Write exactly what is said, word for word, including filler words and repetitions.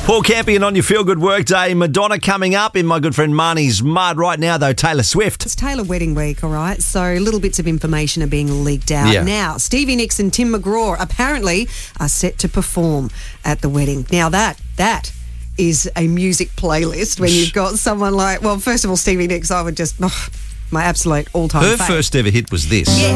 Paul Campion on your Feel Good Work Day. Madonna coming up in my good friend Marnie's Mud. Right now, though, Taylor Swift. It's Taylor Wedding Week, all right? So little bits of information are being leaked out. Yeah. Now, Stevie Nicks and Tim McGraw apparently are set to perform at the wedding. Now, that, that is a music playlist when you've got someone like, well, first of all, Stevie Nicks, I would just, oh, my absolute all-time Her fave. first ever hit was this. Yeah.